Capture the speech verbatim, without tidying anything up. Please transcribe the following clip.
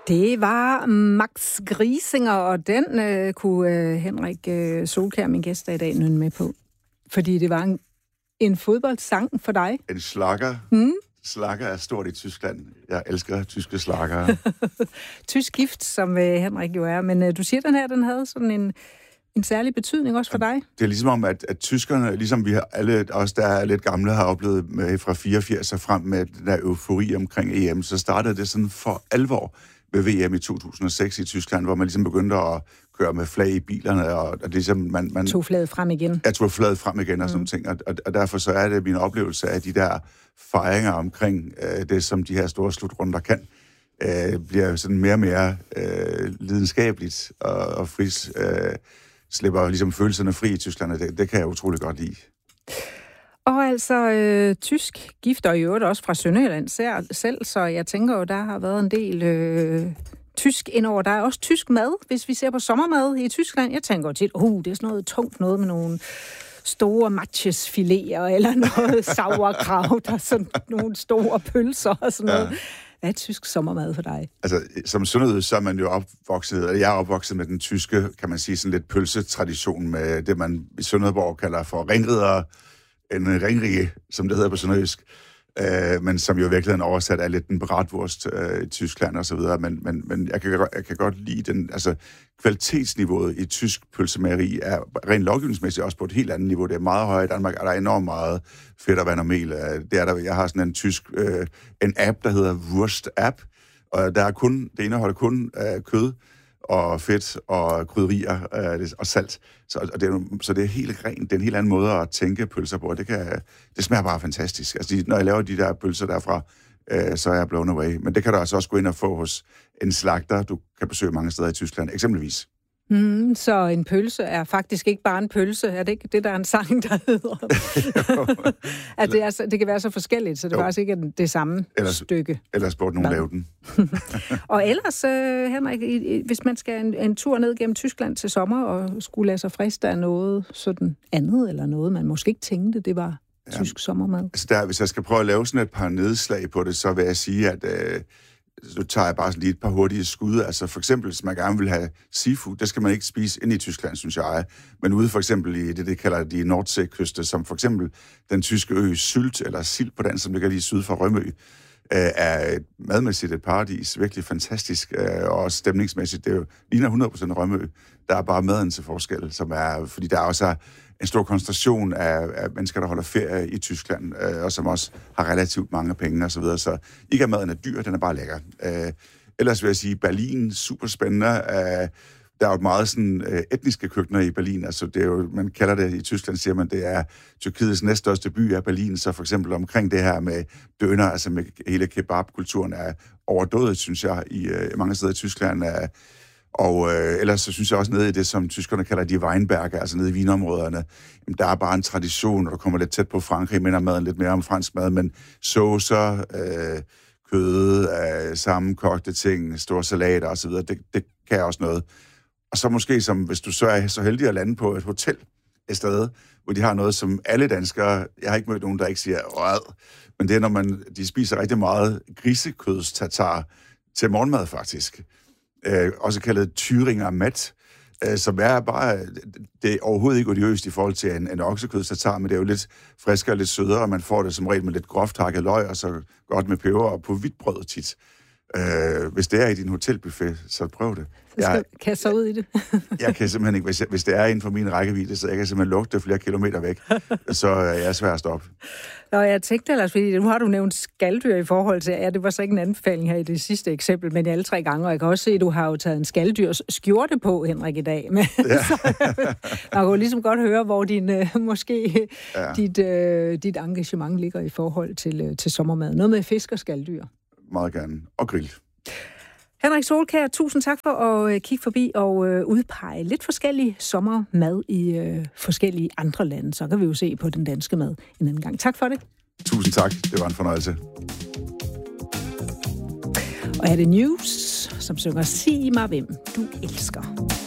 Det var Max Griesinger, og den øh, kunne øh, Henrik øh, Solkjær, min gæst i dag, nynne med på. Fordi det var en, en fodboldsang for dig. En slager. Mm? Slager er stort i Tyskland. Jeg elsker tyske slagere. Tysk gift, som øh, Henrik jo er. Men øh, du siger, den her, den havde sådan en, en særlig betydning også for dig. Det er ligesom om, at, at tyskerne, ligesom vi har alle, os der er lidt gamle, har oplevet med, fra fireogfirs og frem med den der eufori omkring E M, så startede det sådan for alvor ved V M i to tusind og seks i Tyskland, hvor man ligesom begyndte at køre med flag i bilerne, og, og det ligesom, man, man... Tog flaget frem igen. Jeg tog flaget frem igen og sådan mm. ting, og, og, og derfor så er det min oplevelse af de der fejringer omkring øh, det, som de her store slutrunder kan, øh, bliver sådan mere og mere øh, lidenskabeligt og, og fris, øh, slipper ligesom følelserne fri i Tyskland, og det, det kan jeg utrolig godt lide. Og altså øh, tysk gift, og i øvrigt også fra Sønderjylland selv, så jeg tænker jo, der har været en del øh, tysk indover. Der er også tysk mad, hvis vi ser på sommermad i Tyskland. Jeg tænker jo tit, uh, det er sådan noget tungt noget med nogle store matchesfiléer, eller noget sauerkraut, og sådan nogle store pølser og sådan noget. Ja. Hvad er tysk sommermad for dig? Altså, som sønderjyde, så er man jo opvokset, eller jeg er opvokset med den tyske, kan man sige, sådan lidt pølsetradition med det, man i Sønderborg kalder for ringridere, en ringrige, som det hedder på sønderjysk, øh, men som jo i virkeligheden oversat er lidt en bratwurst øh, i Tyskland og så videre, men, men, men jeg, kan, jeg kan godt lide den, altså kvalitetsniveauet i tysk pølsemageri er rent lovgivningsmæssigt også på et helt andet niveau. Det er meget højere i Danmark, og der er enormt meget fedt og vand og mel. Det er der, jeg har sådan en tysk, øh, en app, der hedder Wurst App, og der er kun, det indeholder kun øh, kød, og fedt, og krydderier, øh, og salt. Så, og det er, så det er helt rent. Det er en helt anden måde at tænke pølser på. Det, kan, det smager bare fantastisk. Altså, de, når jeg laver de der pølser derfra, øh, så er jeg blown away. Men det kan du altså også gå ind og få hos en slagter, du kan besøge mange steder i Tyskland, eksempelvis. Mm, så en pølse er faktisk ikke bare en pølse. Er det ikke det, der er en sang, der hedder? At det, er så, det kan være så forskelligt, så det jo. Faktisk ikke er det samme ellers, stykke. Ellers burde nogen lave den. Og ellers, uh, Henrik, hvis man skal en, en tur ned gennem Tyskland til sommer, og skulle lade sig friste af noget sådan andet, eller noget, man måske ikke tænkte, det var ja. Tysk sommermad. Altså der, hvis jeg skal prøve at lave sådan et par nedslag på det, så vil jeg sige, at øh, så tager jeg bare lige et par hurtige skud. Altså for eksempel, hvis man gerne vil have seafood, det skal man ikke spise inde i Tyskland, synes jeg. Men ude for eksempel i det, det kalder de Nordseekyste, som for eksempel den tyske ø Sylt, eller Sild på den, som ligger lige syd for Rømø, er et madmæssigt et paradis. Virkelig fantastisk, og også stemningsmæssigt. Det er jo ligner hundrede procent Rømø. Der er bare maden til forskel, som er, fordi der også er en stor koncentration af, af mennesker, der holder ferie i Tyskland, øh, og som også har relativt mange penge og så videre. Så ikke at maden er dyr, den er bare lækker. Øh, ellers vil jeg sige, Berlin, super spændende. Øh, der er jo meget sådan øh, etniske køkkener i Berlin. Altså det er jo, man kalder det i Tyskland, siger man, det er Tyrkiets næststørste by er Berlin. Så for eksempel omkring det her med døner, altså med hele kebabkulturen er overdådet, synes jeg, i øh, mange steder i Tyskland er. Og øh, ellers så synes jeg også nede i det, som tyskerne kalder de Weinberge, altså nede i vinområderne, jamen, der er bare en tradition, og der kommer lidt tæt på Frankrig, minder maden lidt mere om fransk mad, men saucer, øh, kød, øh, sammenkogte ting, store salater osv., det, det kan også noget. Og så måske, som hvis du så er så heldig at lande på et hotel et sted, hvor de har noget, som alle danskere, jeg har ikke mødt nogen, der ikke siger, rød, men det er, når man, de spiser rigtig meget grisekødstatar til morgenmad faktisk. Øh, også kaldet Thüringer Mat, øh, som er bare, det er overhovedet ikke odiøst i forhold til en, en oksekødstatar, men det er jo lidt friskere og lidt sødere, og man får det som regel med lidt groft hakket løg, og så godt med peber og på hvidt brød tit. Øh, hvis det er i din hotelbuffet, så prøv det. Så skal jeg kaste sig ud i det. Jeg kan simpelthen ikke, hvis, jeg, hvis det er inden for min rækkevidde, så jeg kan simpelthen lugte flere kilometer væk, så er jeg svær at stoppe. Nå, jeg tænkte ellers, fordi nu har du nævnt skaldyr i forhold til, ja, det var så ikke en anbefaling her i det sidste eksempel, men alle tre gange, og jeg kan også se, at du har jo taget en skalddyrs skjorte på, Henrik, i dag. Men, ja. Så, jeg kan ligesom godt høre, hvor din, måske ja. dit, uh, dit engagement ligger i forhold til, til sommermad. Noget med fisk og skalddyr. Meget gerne. Og grill. Henrik Solkjær, tusind tak for at kigge forbi og udpege lidt forskellige sommermad i uh, forskellige andre lande. Så kan vi jo se på den danske mad en anden gang. Tak for det. Tusind tak. Det var en fornøjelse. Og er det News, som synger Sig mig, hvem du elsker.